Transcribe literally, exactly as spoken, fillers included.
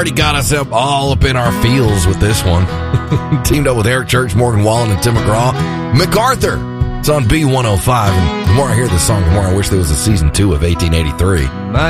already got us up all up in our feels with this one. Teamed up with Eric Church, Morgan Wallen, and Tim McGraw. MacArthur. It's on B one oh five. And the more I hear this song, the more I wish there was a season two of eighteen eighty-three.